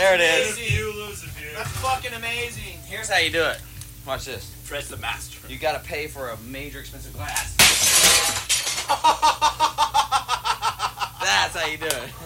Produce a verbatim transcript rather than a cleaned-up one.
There it is. You lose if you. That's fucking amazing. Here's how you do it. Watch this. Fred's the master. You gotta pay for a major expensive glass. That's how you do it.